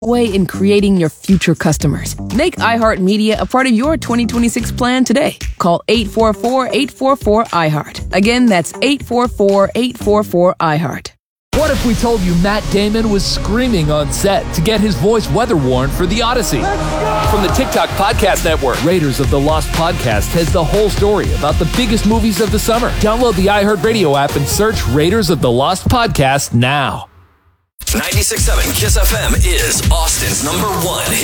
way in creating your future customers. Make iHeartMedia a part of your 2026 plan today. Call 844-844-iHeart. Again, that's 844-844-iHeart. What if we told you Matt Damon was screaming on set to get his voice weather worn for The Odyssey? From the TikTok Podcast Network, Raiders of the Lost Podcast has the whole story about the biggest movies of the summer. Download the iHeartRadio app and search Raiders of the Lost Podcast now. 96.7 KISS FM is Austin's #1